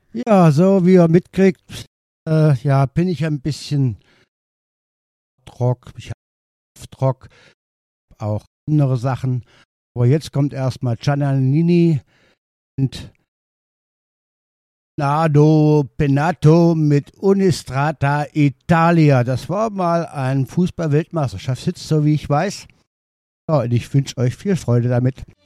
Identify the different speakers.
Speaker 1: Ja, so wie ihr mitkriegt, ja, bin ich ein bisschen ich habe Trock, auch andere Sachen. Aber jetzt kommt erstmal Giannini und Nado Penato mit Unistrata Italia. Das war mal ein Fußball-Weltmeisterschaftshit, so wie ich weiß. Ja, und ich wünsche euch viel Freude damit.